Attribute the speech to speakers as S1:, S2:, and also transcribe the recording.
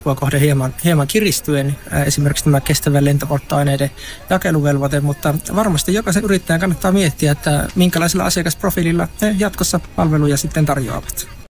S1: kohde hieman kiristyen, esimerkiksi tämä kestävän lentopolttoaineiden jakeluvelvoite, mutta varmasti jokaisen yrittäjän kannattaa miettiä, että minkälaisella asiakasprofiililla he jatkossa palveluja sitten tarjoavat.